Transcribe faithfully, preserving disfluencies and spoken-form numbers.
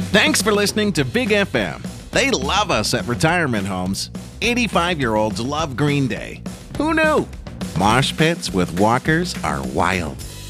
Thanks for listening to Big F M. They love us at retirement homes. eighty-five-year-olds love Green Day. Who knew? Mosh pits with walkers are wild.